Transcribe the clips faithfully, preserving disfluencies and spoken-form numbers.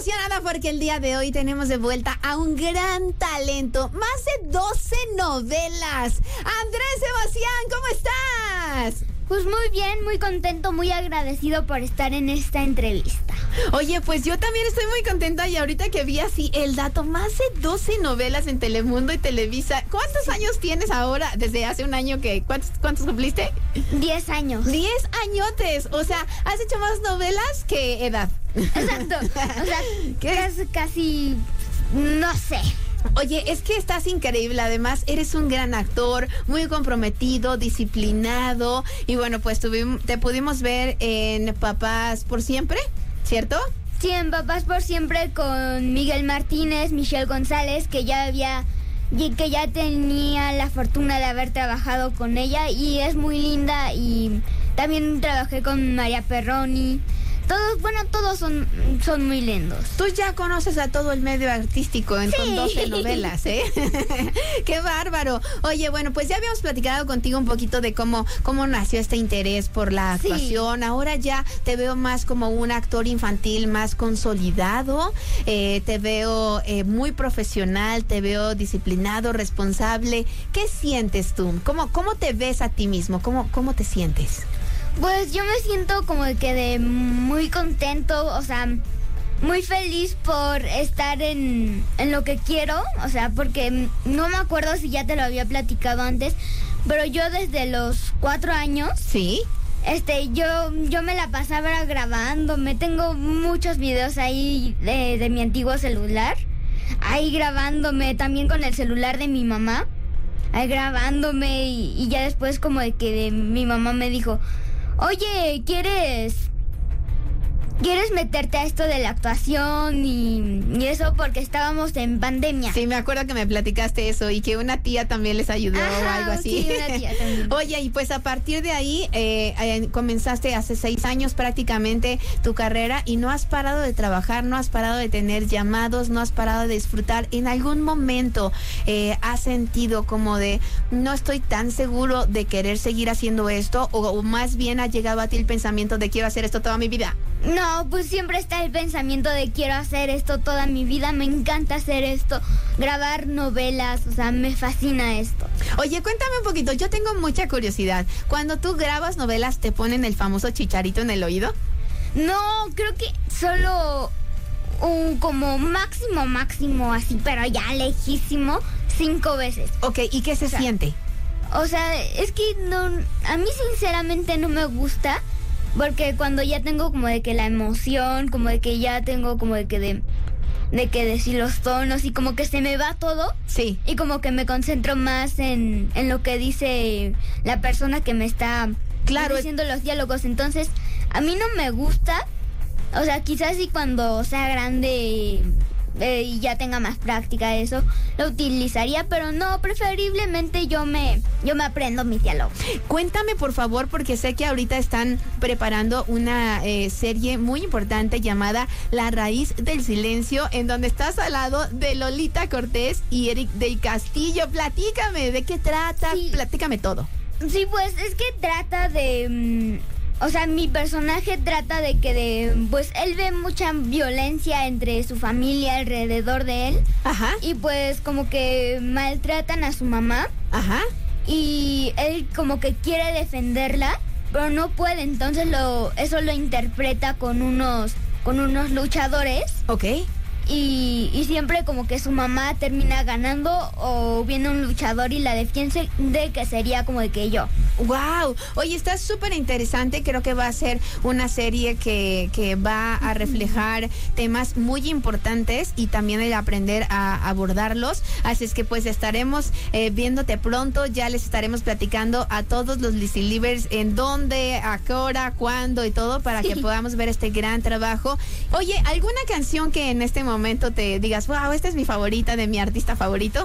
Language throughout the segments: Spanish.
emocionada porque el día de hoy tenemos de vuelta a un gran talento. Más de doce novelas. Andrés Sebastián, ¿cómo estás? Pues muy bien, muy contento, muy agradecido por estar en esta entrevista. Oye, pues yo también estoy muy contenta y ahorita que vi así el dato, más de doce novelas en Telemundo y Televisa. ¿Cuántos años tienes ahora? Desde hace un año que, ¿cuántos, cuántos cumpliste? Diez años. Diez añotes, o sea, has hecho más novelas que edad. Exacto, o sea, casi, casi, no sé. Oye, es que estás increíble, además eres un gran actor, muy comprometido, disciplinado y bueno, pues tuvimos, te pudimos ver en Papás por Siempre, ¿cierto? Sí, en Papás por Siempre con Miguel Martínez, Michelle González, que ya había, que ya tenía la fortuna de haber trabajado con ella y es muy linda, y también trabajé con María Perroni. Todos, bueno, todos son, son muy lindos. Tú ya conoces a todo el medio artístico en, sí. Con doce novelas, ¿eh? ¡Qué bárbaro! Oye, bueno, pues ya habíamos platicado contigo un poquito de cómo, cómo nació este interés por la actuación. Sí. Ahora ya te veo más como un actor infantil más consolidado. Eh, te veo eh, muy profesional, te veo disciplinado, responsable. ¿Qué sientes tú? ¿Cómo, cómo te ves a ti mismo? ¿Cómo, cómo te sientes? Pues yo me siento como que de muy contento, o sea, muy feliz por estar en, en lo que quiero, o sea, porque no me acuerdo si ya te lo había platicado antes, pero yo desde los cuatro años, sí, este, yo, yo me la pasaba grabándome, tengo muchos videos ahí de, de mi antiguo celular, ahí grabándome, también con el celular de mi mamá, ahí grabándome, y, y ya después como de que de, mi mamá me dijo: oye, ¿quieres quieres meterte a esto de la actuación y, y eso? Porque estábamos en pandemia. Sí, me acuerdo que me platicaste eso y que una tía también les ayudó. Ajá, o algo así. Sí, una tía también. Oye, y pues a partir de ahí eh, eh, comenzaste hace seis años prácticamente tu carrera y no has parado de trabajar, no has parado de tener llamados, no has parado de disfrutar. ¿En algún momento eh, has sentido como de no estoy tan seguro de querer seguir haciendo esto, o, o más bien ha llegado a ti el pensamiento de quiero hacer esto toda mi vida? No, pues siempre está el pensamiento de quiero hacer esto toda mi vida, me encanta hacer esto, grabar novelas, o sea, me fascina esto. Oye, cuéntame un poquito, yo tengo mucha curiosidad. Cuando tú grabas novelas, ¿te ponen el famoso chicharito en el oído? No, creo que solo un como máximo, máximo así, pero ya lejísimo, cinco veces. Ok, ¿y qué se o sea, siente? O sea, es que no, a mí sinceramente no me gusta. Porque cuando ya tengo como de que la emoción, como de que ya tengo como de que de, de que decir los tonos y como que se me va todo. Sí. Y como que me concentro más en, en lo que dice la persona que me está claro. diciendo los diálogos. Entonces, a mí no me gusta. O sea, quizás sí cuando sea grande eh, y ya tenga más práctica de eso, lo utilizaría, pero no, preferiblemente yo me, yo me aprendo mis diálogos. Cuéntame, por favor, porque sé que ahorita están preparando una eh, serie muy importante llamada La Raíz del Silencio, en donde estás al lado de Lolita Cortés y Eric del Castillo. Platícame, ¿de qué trata? Sí. Platícame todo. Sí, pues es que trata de... Mmm, o sea, mi personaje trata de que de, pues él ve mucha violencia entre su familia alrededor de él. Ajá. Y pues como que maltratan a su mamá. Ajá. Y él como que quiere defenderla, pero no puede. Entonces lo, eso lo interpreta con unos, con unos luchadores. Ok. Y, y siempre como que su mamá termina ganando o viene un luchador y la defiende, de que sería como de que yo. Wow, oye, está súper interesante. Creo que va a ser una serie que, que va a reflejar temas muy importantes y también el aprender a abordarlos. Así es que pues estaremos eh, viéndote pronto. Ya les estaremos platicando a todos los Lizzy Livers en dónde, a qué hora, cuándo y todo, para sí. que podamos ver este gran trabajo. Oye, ¿alguna canción que en este momento te digas, wow, esta es mi favorita, de mi artista favorito?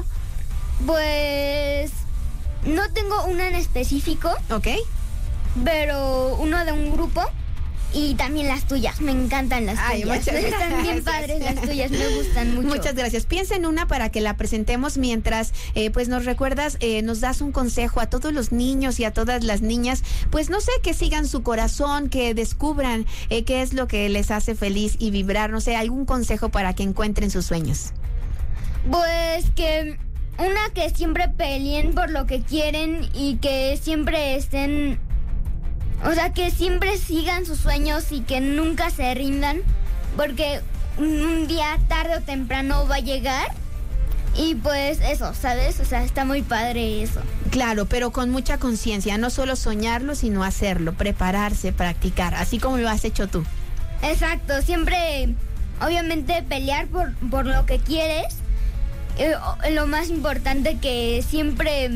Pues no tengo una en específico. Ok. Pero uno de un grupo Y también las tuyas, me encantan las Ay, tuyas. muchas Están bien gracias. padres las tuyas, me gustan mucho. Muchas gracias. Piensa en una para que la presentemos mientras eh, pues nos recuerdas, eh, nos das un consejo a todos los niños y a todas las niñas, pues no sé, que sigan su corazón, que descubran eh, qué es lo que les hace feliz y vibrar, no sé, algún consejo para que encuentren sus sueños. Pues que una, que siempre peleen por lo que quieren y que siempre estén, o sea, que siempre sigan sus sueños y que nunca se rindan, porque un día tarde o temprano va a llegar. Y pues eso, ¿sabes? O sea, está muy padre eso. Claro, pero con mucha conciencia, no solo soñarlo, sino hacerlo, prepararse, practicar, así como lo has hecho tú. Exacto, siempre, obviamente, pelear por, por lo que quieres. Eh, lo más importante, que siempre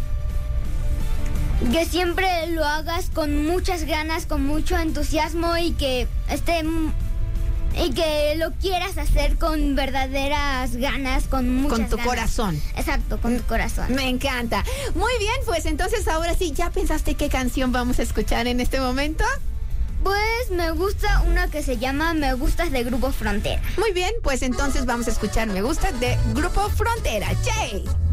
que siempre lo hagas con muchas ganas, con mucho entusiasmo, y que esté y que lo quieras hacer con verdaderas ganas, con muchas Con tu ganas. corazón. Exacto, con tu corazón. Me encanta. Muy bien, pues entonces ahora sí, ¿ya pensaste qué canción vamos a escuchar en este momento? Pues me gusta una que se llama Me Gustas, de Grupo Frontera. Muy bien, pues entonces vamos a escuchar Me Gusta de Grupo Frontera. ¡Che!